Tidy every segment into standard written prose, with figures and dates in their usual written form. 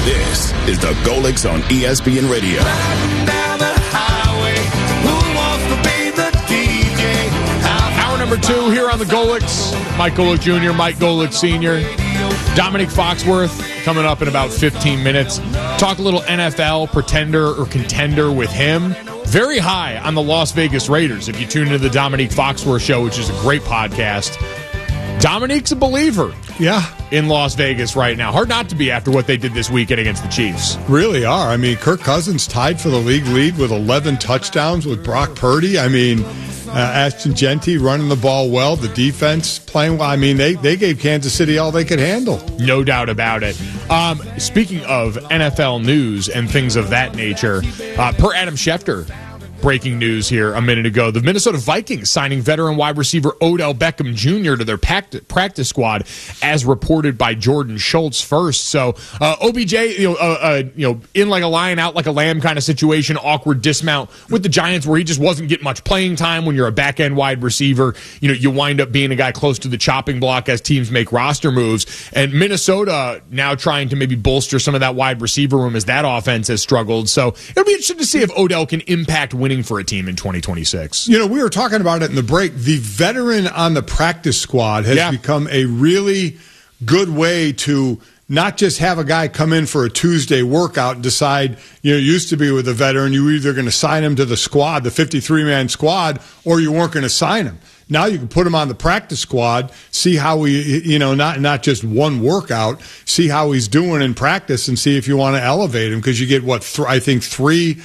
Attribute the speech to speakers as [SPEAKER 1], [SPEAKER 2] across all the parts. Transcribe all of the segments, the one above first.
[SPEAKER 1] This is the Golics on ESPN Radio.
[SPEAKER 2] Hour number 2 here on the Golics. Mike Golick Jr., Mike Golick Sr., Dominique Foxworth coming up in about 15 minutes. Talk a little NFL pretender or contender with him. Very high on the Las Vegas Raiders if you tune into the Dominique Foxworth Show, which is a great podcast. Dominique's a believer in Las Vegas right now. Hard not to be after what they did this weekend against the Chiefs.
[SPEAKER 3] Really are. I mean, Kirk Cousins tied for the league lead with 11 touchdowns with Brock Purdy. I mean, Ashton Genty running the ball well, the defense playing well. I mean, they gave Kansas City all they could handle.
[SPEAKER 2] No doubt about it. Speaking of NFL news and things of that nature, per Adam Schefter, breaking news here a minute ago, the Minnesota Vikings signing veteran wide receiver Odell Beckham Jr. to their practice squad, as reported by Jordan Schultz first. So OBJ, in like a lion, out like a lamb kind of situation, awkward dismount with the Giants where he just wasn't getting much playing time. When you're a back end wide receiver, you wind up being a guy close to the chopping block as teams make roster moves. And Minnesota now trying to maybe bolster some of that wide receiver room as that offense has struggled. So it'll be interesting to see if Odell can impact winning for a team in 2026.
[SPEAKER 3] We were talking about it in the break. The veteran on the practice squad has become a really good way to not just have a guy come in for a Tuesday workout and decide, used to be with a veteran, you were either going to sign him to the squad, the 53-man squad, or you weren't going to sign him. Now you can put him on the practice squad, see how he, not just one workout, see how he's doing in practice and see if you want to elevate him, because you get, three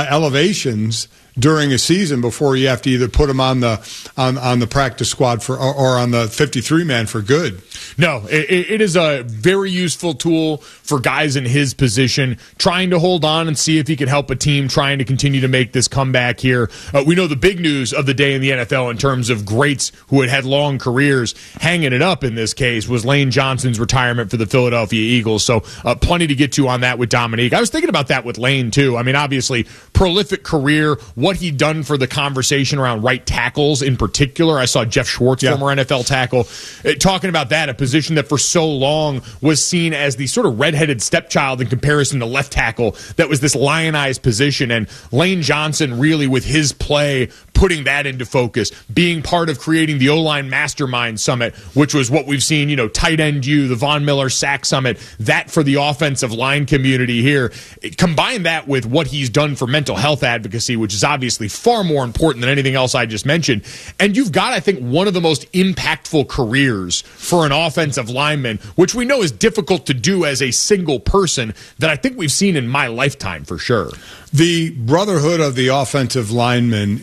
[SPEAKER 3] elevations during a season before you have to either put him on the practice squad or on the 53-man for good.
[SPEAKER 2] No, it is a very useful tool for guys in his position, trying to hold on and see if he can help a team trying to continue to make this comeback here. We know the big news of the day in the NFL in terms of greats who had long careers. Hanging it up in this case was Lane Johnson's retirement for the Philadelphia Eagles. So plenty to get to on that with Dominique. I was thinking about that with Lane, too. I mean, obviously, prolific career, what he'd done for the conversation around right tackles in particular. I saw Jeff Schwartz, former NFL tackle, talking about that, a position that for so long was seen as the sort of redheaded stepchild in comparison to left tackle that was this lionized position. And Lane Johnson really, with his play, putting that into focus, being part of creating the O-line Mastermind Summit, which was what we've seen, Tight End U, the Von Miller Sack Summit, that for the offensive line community here. Combine that with what he's done for mental health advocacy, which is obviously far more important than anything else I just mentioned. And you've got, I think, one of the most impactful careers for an offensive lineman, which we know is difficult to do as a single person, that I think we've seen in my lifetime for sure.
[SPEAKER 3] The brotherhood of the offensive lineman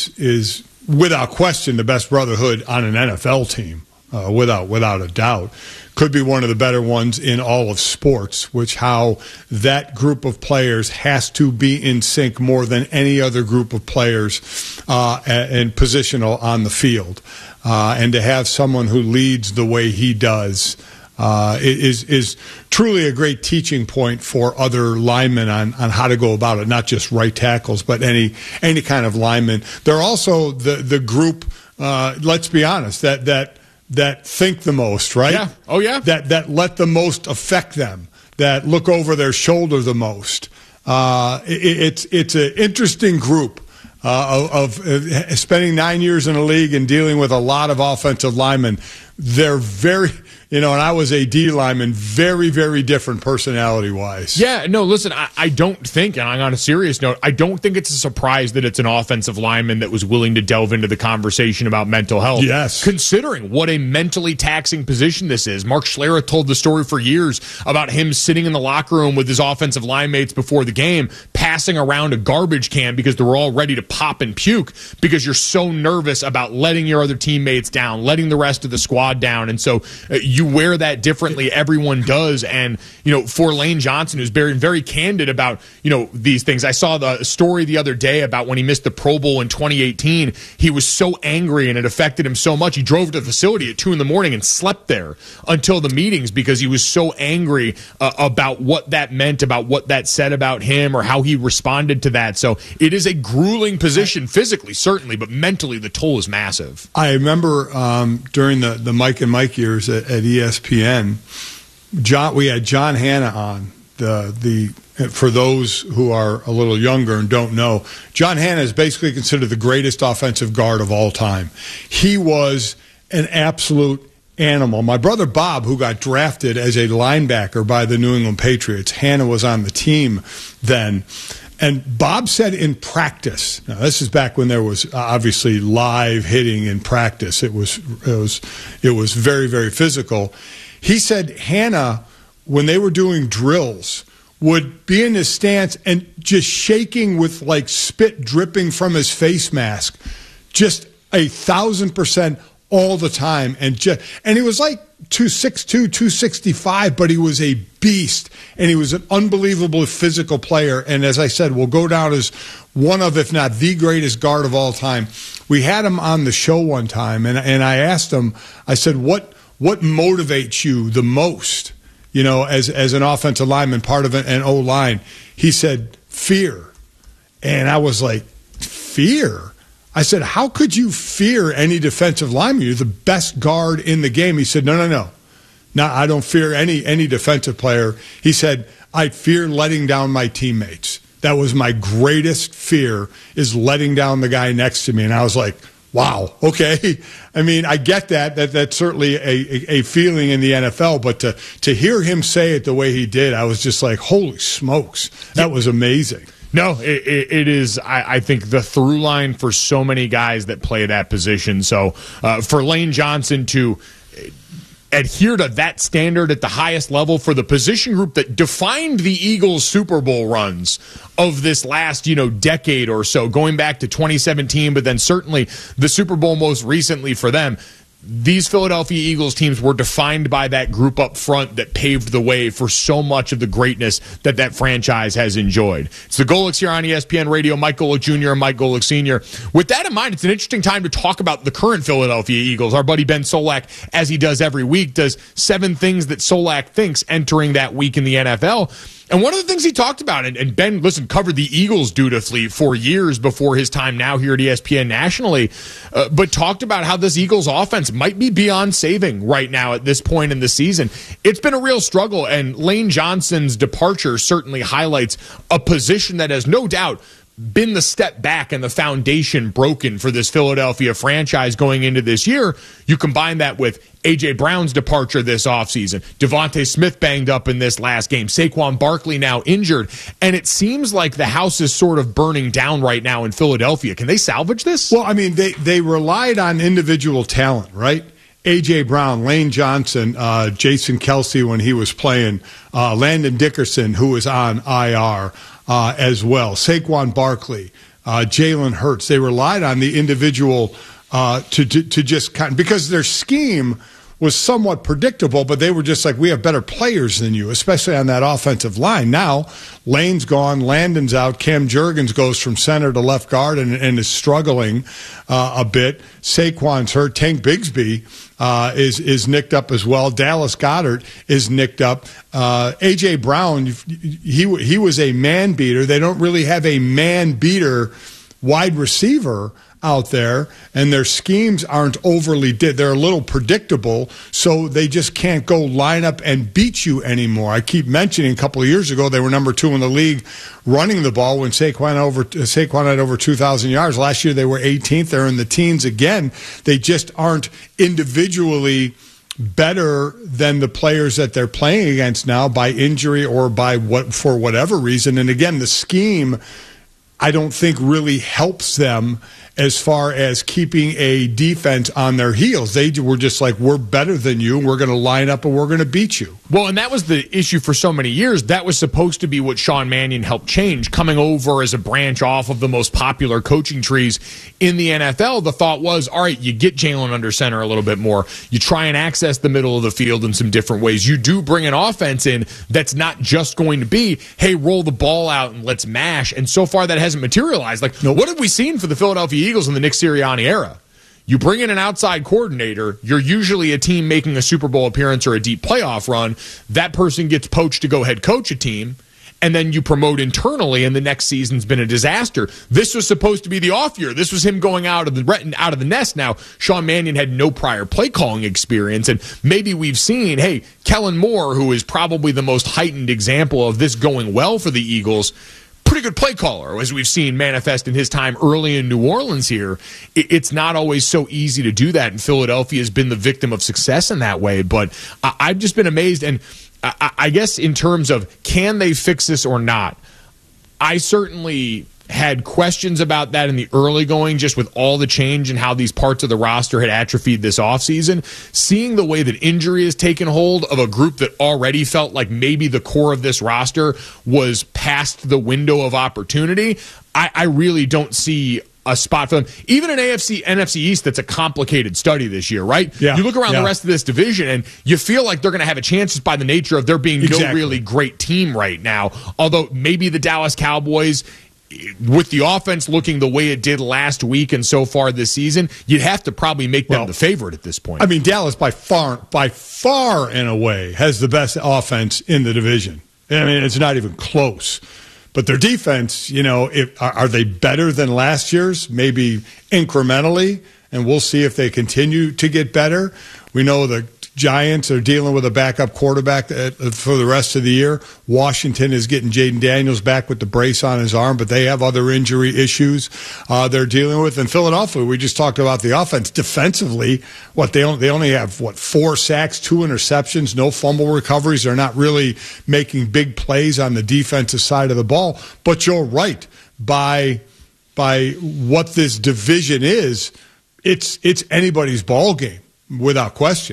[SPEAKER 3] is without question the best brotherhood on an NFL team, without a doubt. Could be one of the better ones in all of sports, which how that group of players has to be in sync more than any other group of players and positional on the field. And to have someone who leads the way he does is truly a great teaching point for other linemen on how to go about it, not just right tackles, but any kind of lineman. They're also the group, let's be honest, that think the most, right?
[SPEAKER 2] Yeah. Oh, yeah.
[SPEAKER 3] That let the most affect them, that look over their shoulder the most. It's an interesting group of spending 9 years in a league and dealing with a lot of offensive linemen. They're very... and I was a D lineman, very, very different personality-wise.
[SPEAKER 2] Yeah, no, listen, I don't think, and on a serious note, I don't think it's a surprise that it's an offensive lineman that was willing to delve into the conversation about mental health.
[SPEAKER 3] Yes.
[SPEAKER 2] Considering what a mentally taxing position this is. Mark Schlereth told the story for years about him sitting in the locker room with his offensive line mates before the game, passing around a garbage can because they were all ready to pop and puke because you're so nervous about letting your other teammates down, letting the rest of the squad down. And so you wear that differently. Everyone does. And, for Lane Johnson, who's very, very candid about, these things. I saw the story the other day about when he missed the Pro Bowl in 2018. He was so angry and it affected him so much. He drove to the facility at 2 a.m. and slept there until the meetings because he was so angry about what that meant, about what that said about him or how he responded to that. So it is a grueling position physically, certainly, but mentally the toll is massive.
[SPEAKER 3] I remember during the Mike and Mike years at ESPN, we had John Hanna on, for those who are a little younger and don't know, John Hannah is basically considered the greatest offensive guard of all time. He was an absolute animal. My brother Bob, who got drafted as a linebacker by the New England Patriots, Hannah was on the team then. And Bob said in practice, now this is back when there was obviously live hitting in practice. It was very, very physical. He said Hannah, when they were doing drills, would be in his stance and just shaking with like spit dripping from his face mask, just 1,000% all the time. And he was like 262, 265, but he was a beast, and he was an unbelievably physical player. And as I said, will go down as one of, if not the greatest guard of all time. We had him on the show one time, and I asked him, I said, what motivates you the most, as an offensive lineman, part of an O-line? He said, fear. And I was like, fear? I said, how could you fear any defensive lineman? You're the best guard in the game. He said, no, I don't fear any defensive player. He said, I fear letting down my teammates. That was my greatest fear, is letting down the guy next to me. And I was like, wow, okay. I mean, I get that. That's certainly a feeling in the NFL, but to hear him say it the way he did, I was just like, holy smokes, that was amazing.
[SPEAKER 2] No, it is, I think, the through line for so many guys that play that position. So for Lane Johnson to adhere to that standard at the highest level for the position group that defined the Eagles' Super Bowl runs of this last, decade or so, going back to 2017, but then certainly the Super Bowl most recently for them. These Philadelphia Eagles teams were defined by that group up front that paved the way for so much of the greatness that franchise has enjoyed. It's the Golics here on ESPN Radio. Mike Golic Jr. and Mike Golic Sr. With that in mind, it's an interesting time to talk about the current Philadelphia Eagles. Our buddy Ben Solak, as he does every week, does 7 things that Solak thinks entering that week in the NFL. And one of the things he talked about, and Ben, covered the Eagles dutifully for years before his time now here at ESPN nationally, but talked about how this Eagles offense might be beyond saving right now at this point in the season. It's been a real struggle, and Lane Johnson's departure certainly highlights a position that has no doubt been the step back and the foundation broken for this Philadelphia franchise going into this year. You combine that with A.J. Brown's departure this offseason, Devontae Smith banged up in this last game, Saquon Barkley now injured, and it seems like the house is sort of burning down right now in Philadelphia. Can they salvage this?
[SPEAKER 3] Well, I mean, they relied on individual talent, right? A.J. Brown, Lane Johnson, Jason Kelce when he was playing, Landon Dickerson, who was on IR, as well, Saquon Barkley, Jalen Hurts. They relied on the individual to just because their scheme was somewhat predictable, but they were just like, we have better players than you, especially on that offensive line. Now, Lane's gone, Landon's out, Cam Jurgens goes from center to left guard and is struggling a bit. Saquon's hurt. Tank Bigsby is nicked up as well. Dallas Goedert is nicked up. A.J. Brown, he was a man beater. They don't really have a man beater wide receiver out there, and their schemes aren't overly they're a little predictable, so they just can't go line up and beat you anymore. I keep mentioning a couple of years ago they were number 2 in the league running the ball when Saquon had over 2,000 yards. Last year they were 18th. They're in the teens again. They just aren't individually better than the players that they're playing against now by injury or for whatever reason. And again, the scheme I don't think really helps them as far as keeping a defense on their heels. They were just like, we're better than you, and we're going to line up and we're going to beat you.
[SPEAKER 2] Well, and that was the issue for so many years. That was supposed to be what Sean Mannion helped change, coming over as a branch off of the most popular coaching trees in the NFL. The thought was, all right, you get Jalen under center a little bit more. You try and access the middle of the field in some different ways. You do bring an offense in that's not just going to be, hey, roll the ball out and let's mash. And so far that hasn't materialized. Nope. What have we seen for the Philadelphia Eagles in the Nick Sirianni era? You bring in an outside coordinator, you're usually a team making a Super Bowl appearance or a deep playoff run. That person gets poached to go head coach a team, and then you promote internally, and the next season's been a disaster. This was supposed to be the off year. This was him going out of the nest. Now, Sean Mannion had no prior play calling experience, and maybe we've seen, hey, Kellen Moore, who is probably the most heightened example of this going well for the Eagles, pretty good play caller, as we've seen manifest in his time early in New Orleans here. It's not always so easy to do that, and Philadelphia has been the victim of success in that way. But I've just been amazed, and I guess in terms of can they fix this or not, I certainly had questions about that in the early going, just with all the change and how these parts of the roster had atrophied this offseason. Seeing the way that injury has taken hold of a group that already felt like maybe the core of this roster was past the window of opportunity, I really don't see a spot for them. Even an NFC East that's a complicated study this year, right?
[SPEAKER 3] Yeah,
[SPEAKER 2] you look around the rest of this division and you feel like they're going to have a chance just by the nature of there being no really great team right now. Although maybe the Dallas Cowboys, with the offense looking the way it did last week and so far this season, you'd have to probably make them the favorite at this point.
[SPEAKER 3] I mean, Dallas by far and away has the best offense in the division. I mean, it's not even close. But their defense, are they better than last year's? Maybe incrementally, and we'll see if they continue to get better. We know the Giants are dealing with a backup quarterback for the rest of the year. Washington is getting Jaden Daniels back with the brace on his arm, but they have other injury issues they're dealing with. In Philadelphia, we just talked about the offense. Defensively, they only have 4 sacks, 2 interceptions, no fumble recoveries. They're not really making big plays on the defensive side of the ball. But you're right. By what this division is, it's anybody's ball game without question.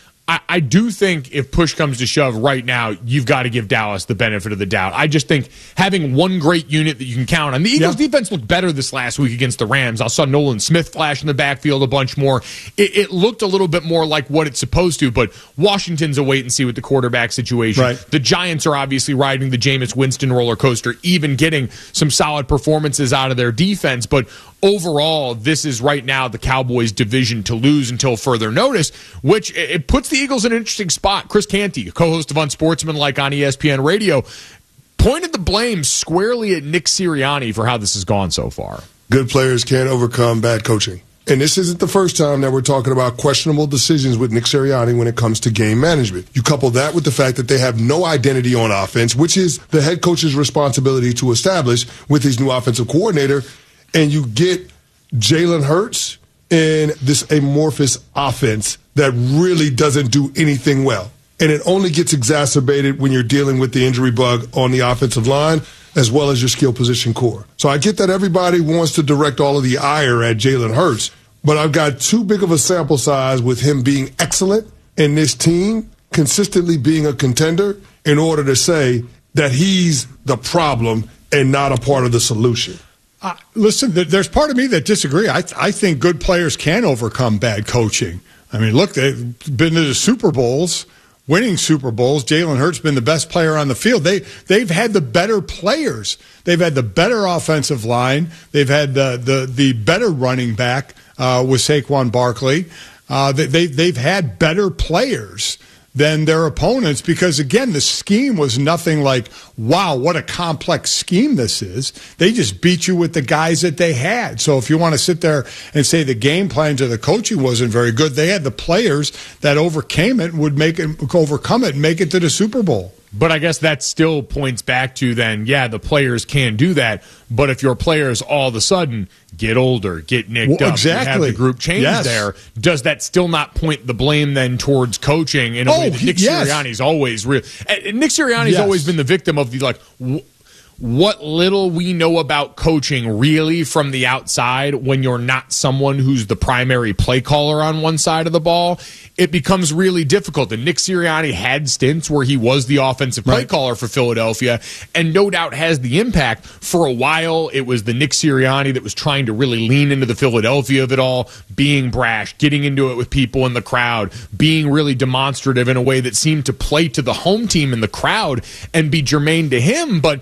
[SPEAKER 2] I do think if push comes to shove right now, you've got to give Dallas the benefit of the doubt. I just think having one great unit that you can count on. The Eagles' defense looked better this last week against the Rams. I saw Nolan Smith flash in the backfield a bunch more. It looked a little bit more like what it's supposed to, but Washington's a wait and see with the quarterback situation.
[SPEAKER 3] Right.
[SPEAKER 2] The Giants are obviously riding the Jameis Winston roller coaster, even getting some solid performances out of their defense, but overall, this is right now the Cowboys' division to lose until further notice, which it puts the Eagles in an interesting spot. Chris Canty, co-host of Unsportsmanlike on ESPN Radio, pointed the blame squarely at Nick Sirianni for how this has gone so far.
[SPEAKER 4] Good players can't overcome bad coaching. And this isn't the first time that we're talking about questionable decisions with Nick Sirianni when it comes to game management. You couple that with the fact that they have no identity on offense, which is the head coach's responsibility to establish with his new offensive coordinator, and you get Jalen Hurts in this amorphous offense that really doesn't do anything well. And it only gets exacerbated when you're dealing with the injury bug on the offensive line as well as your skill position core. So I get that everybody wants to direct all of the ire at Jalen Hurts, but I've got too big of a sample size with him being excellent and this team consistently being a contender in order to say that he's the problem and not a part of the solution.
[SPEAKER 3] Listen, there's part of me that disagree. I think good players can overcome bad coaching. I mean, look, they've been to the Super Bowls, winning Super Bowls. Jalen Hurts been the best player on the field. They've had the better players. They've had the better offensive line. They've had the better running back with Saquon Barkley. They've had better players than their opponents because, again, the scheme was nothing like, wow, what a complex scheme this is. They just beat you with the guys that they had. So if you want to sit there and say the game plans or the coaching wasn't very good, they had the players that overcome it and make it to the Super Bowl.
[SPEAKER 2] But I guess that still points back to then, the players can do that. But if your players all of a sudden get older, get nicked up, you have the group change there, does that still not point the blame then towards coaching in a way that Nick Sirianni's always Nick Sirianni's always been the victim of the what little we know about coaching really from the outside when you're not someone who's the primary play caller on one side of the ball, it becomes really difficult. And Nick Sirianni had stints where he was the offensive play caller for Philadelphia and no doubt has the impact. For a while, it was the Nick Sirianni that was trying to really lean into the Philadelphia of it all, being brash, getting into it with people in the crowd, being really demonstrative in a way that seemed to play to the home team in the crowd and be germane to him. But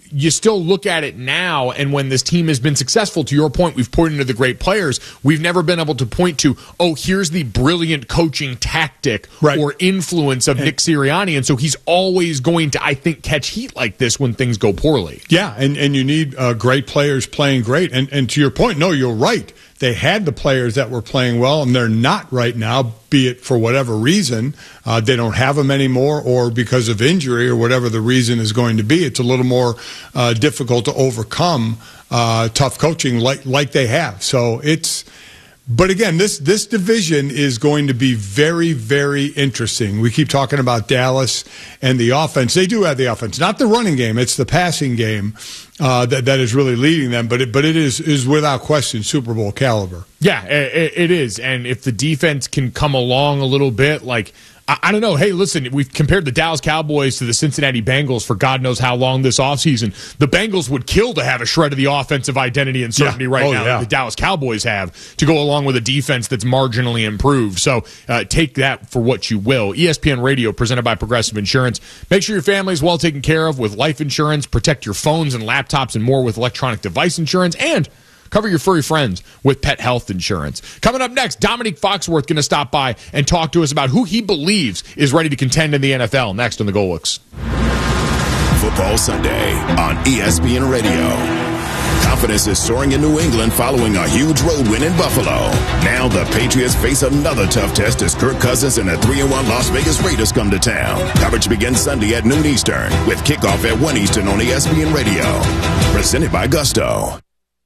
[SPEAKER 2] you still look at it now, and when this team has been successful, to your point, we've pointed to the great players. We've never been able to point to, here's the brilliant coaching tactic or influence of Nick Sirianni, and so he's always going to, I think, catch heat like this when things go poorly.
[SPEAKER 3] Yeah, and you need great players playing great. And to your point, no, you're right. They had the players that were playing well, and they're not right now, be it for whatever reason. They don't have them anymore, or because of injury, or whatever the reason is going to be. It's a little more difficult to overcome tough coaching like they have. So but again, this division is going to be very, very interesting. We keep talking about Dallas and the offense. They do have the offense, not the running game. It's the passing game that is really leading them. But it is without question Super Bowl caliber.
[SPEAKER 2] Yeah, it is. And if the defense can come along a little bit, I don't know. Hey, listen, we've compared the Dallas Cowboys to the Cincinnati Bengals for God knows how long this offseason. The Bengals would kill to have a shred of the offensive identity and certainty now that the Dallas Cowboys have to go along with a defense that's marginally improved. So take that for what you will. ESPN Radio, presented by Progressive Insurance. Make sure your family is well taken care of with life insurance. Protect your phones and laptops and more with electronic device insurance. And cover your furry friends with pet health insurance. Coming up next, Dominique Foxworth going to stop by and talk to us about who he believes is ready to contend in the NFL. Next on the Golix.
[SPEAKER 1] Football Sunday on ESPN Radio. Confidence is soaring in New England following a huge road win in Buffalo. Now the Patriots face another tough test as Kirk Cousins and the 3-1 Las Vegas Raiders come to town. Coverage begins Sunday at noon Eastern with kickoff at 1 Eastern on ESPN Radio. Presented by Gusto.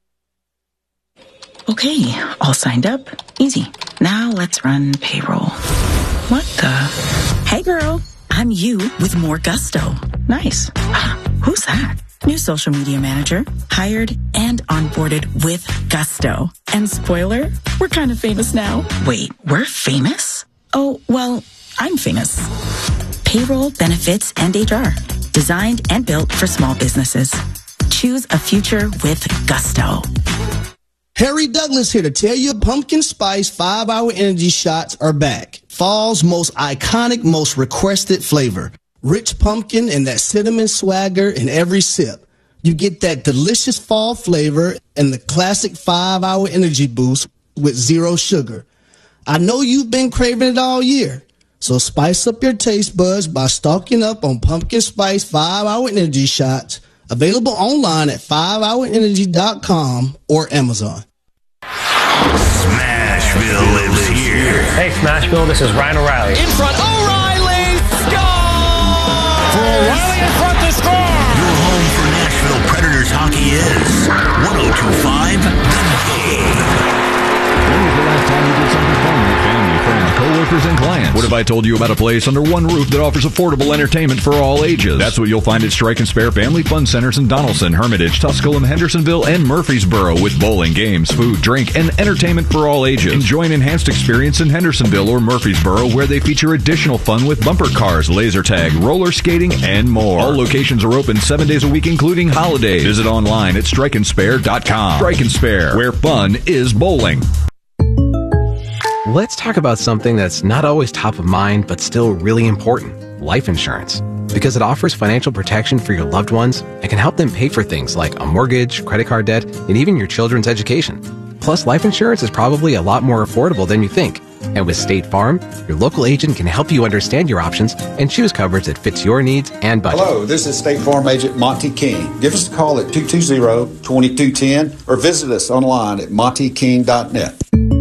[SPEAKER 5] Okay, all signed up. Easy. Now let's run payroll. What the? Hey girl, I'm you with more Gusto. Nice. Who's that? New social media manager, hired and onboarded with Gusto. And spoiler, we're kind of famous now. Wait, we're famous? Oh, well, I'm famous. Payroll, benefits, and HR. Designed and built for small businesses. Choose a future with Gusto.
[SPEAKER 6] Harry Douglas here to tell you pumpkin spice 5-hour energy shots are back. Fall's most iconic, most requested flavor. Rich pumpkin and that cinnamon swagger in every sip. You get that delicious fall flavor and the classic 5-hour energy boost with zero sugar. I know you've been craving it all year. So spice up your taste buds by stocking up on pumpkin spice 5-hour energy shots. Available online at 5hourenergy.com or Amazon.
[SPEAKER 7] Smashville lives here.
[SPEAKER 8] Hey, Smashville, this is Ryan O'Reilly.
[SPEAKER 9] In front, O'Reilly! Score!
[SPEAKER 7] For O'Reilly in front to score! Your home for Nashville Predators hockey is 102.5 The Game.
[SPEAKER 10] When was the last time you did something fun with family, friends, co-workers, and clients? What if I told you about a place under one roof that offers affordable entertainment for all ages? That's what you'll find at Strike and Spare Family Fun Centers in Donaldson, Hermitage, Tusculum, Hendersonville, and Murfreesboro with bowling, games, food, drink, and entertainment for all ages. Enjoy an enhanced experience in Hendersonville or Murfreesboro where they feature additional fun with bumper cars, laser tag, roller skating, and more. All locations are open 7 days a week, including holidays. Visit online at strikeandspare.com. Strike and Spare, where fun is bowling.
[SPEAKER 11] Let's talk about something that's not always top of mind, but still really important: life insurance. Because it offers financial protection for your loved ones and can help them pay for things like a mortgage, credit card debt, and even your children's education. Plus, life insurance is probably a lot more affordable than you think. And with State Farm, your local agent can help you understand your options and choose coverage that fits your needs and budget.
[SPEAKER 12] Hello, this is State Farm Agent Monty King. Give us a call at 220-2210 or visit us online at montyking.net.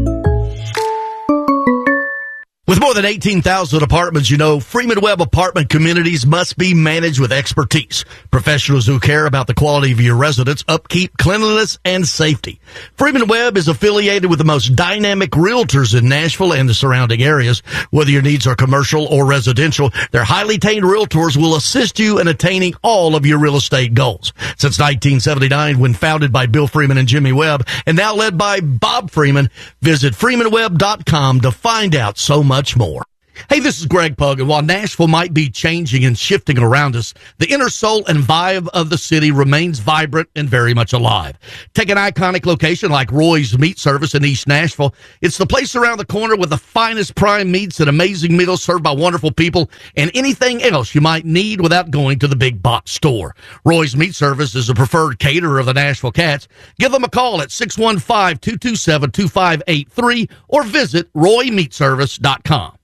[SPEAKER 13] With more than 18,000 apartments, you know Freeman Webb apartment communities must be managed with expertise. Professionals who care about the quality of your residence, upkeep, cleanliness, and safety. Freeman Webb is affiliated with the most dynamic realtors in Nashville and the surrounding areas. Whether your needs are commercial or residential, their highly trained realtors will assist you in attaining all of your real estate goals. Since 1979, when founded by Bill Freeman and Jimmy Webb, and now led by Bob Freeman, visit freemanwebb.com to find out so much more. Hey, this is Greg Pug, and while Nashville might be changing and shifting around us, the inner soul and vibe of the city remains vibrant and very much alive. Take an iconic location like Roy's Meat Service in East Nashville. It's the place around the corner with the finest prime meats and amazing meals served by wonderful people and anything else you might need without going to the big box store. Roy's Meat Service is a preferred caterer of the Nashville Cats. Give them a call at 615-227-2583 or visit RoyMeatService.com.